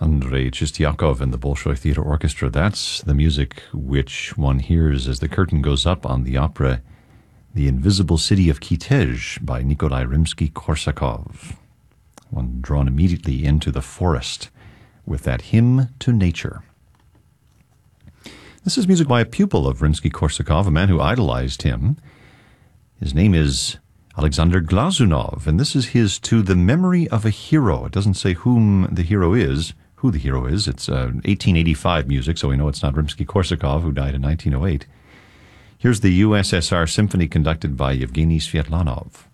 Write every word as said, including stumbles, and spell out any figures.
Andrei Chistiakov and the Bolshoi Theater Orchestra. That's the music which one hears as the curtain goes up on the opera The Invisible City of Kitezh by Nikolai Rimsky-Korsakov. One drawn immediately into the forest with that hymn to nature. This is music by a pupil of Rimsky-Korsakov, a man who idolized him. His name is Alexander Glazunov, and this is his To the Memory of a Hero. It doesn't say whom the hero is, who the hero is. It's uh, eighteen eighty-five music, so we know it's not Rimsky-Korsakov, who died in nineteen oh eight. Here's the U S S R Symphony conducted by Yevgeny Svetlanov.